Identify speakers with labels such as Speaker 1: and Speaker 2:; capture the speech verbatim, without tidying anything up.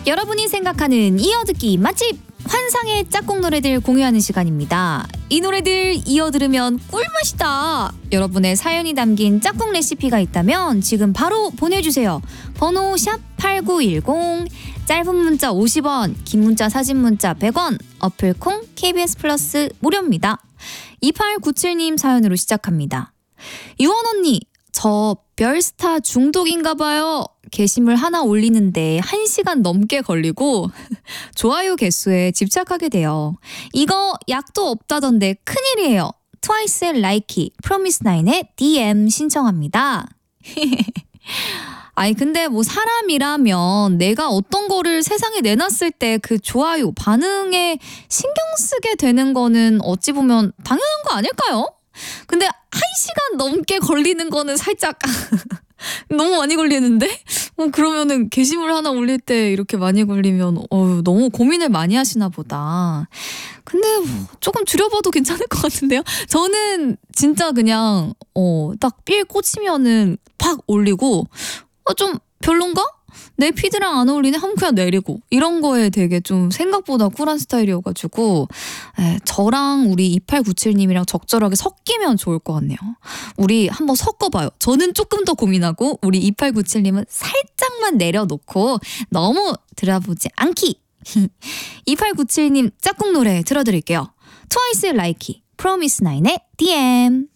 Speaker 1: 여러분이 생각하는 이어듣기 맛집 환상의 짝꿍 노래들 공유하는 시간입니다. 이 노래들 이어 들으면 꿀맛이다. 여러분의 사연이 담긴 짝꿍 레시피가 있다면 지금 바로 보내주세요. 번호 샵 팔구일공, 짧은 문자 오십 원, 긴 문자 사진 문자 백 원, 어플 콩 케이비에스 플러스 무료입니다. 이팔구칠 님 사연으로 시작합니다. 유원 언니, 저 별스타 중독인가 봐요. 게시물 하나 올리는데 한 시간 넘게 걸리고 좋아요 개수에 집착하게 돼요. 이거 약도 없다던데 큰일이에요. 트와이스의 라이키, 프로미스나인의 디엠 신청합니다. 아니 근데 뭐 사람이라면 내가 어떤 거를 세상에 내놨을 때 그 좋아요, 반응에 신경 쓰게 되는 거는 어찌 보면 당연한 거 아닐까요? 근데 한 시간 넘게 걸리는 거는 살짝 너무 많이 걸리는데? 어, 그러면은 게시물 하나 올릴 때 이렇게 많이 걸리면 어휴, 너무 고민을 많이 하시나 보다. 근데 뭐 조금 줄여봐도 괜찮을 것 같은데요? 저는 진짜 그냥 어, 딱 삘 꽂히면은 팍 올리고 어, 좀 별론가? 내 피드랑 안 어울리네 하면 그냥 내리고 이런 거에 되게 좀 생각보다 쿨한 스타일이어가지고 에, 저랑 우리 이팔구칠 님이랑 적절하게 섞이면 좋을 것 같네요. 우리 한번 섞어봐요. 저는 조금 더 고민하고 우리 이팔구칠 님은 살짝만 내려놓고 너무 들어보지 않기. 이팔구칠 님 짝꿍 노래 들어드릴게요. 트와이스의 라이키, 프로미스나인의 디엠.